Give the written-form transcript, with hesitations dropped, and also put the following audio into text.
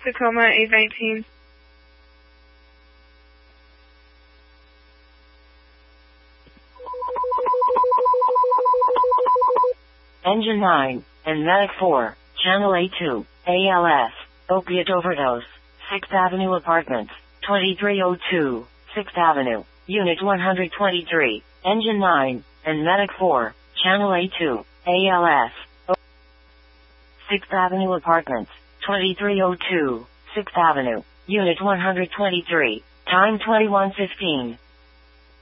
Tacoma A19. Engine 9, and Medic 4, Channel A2, ALS, opiate overdose, 6th Avenue Apartments, 2302, 6th Avenue, Unit 123, Engine 9, and Medic 4, Channel A2, ALS, 6th Avenue Apartments, 2302, 6th Avenue, Unit 123, time 21:15.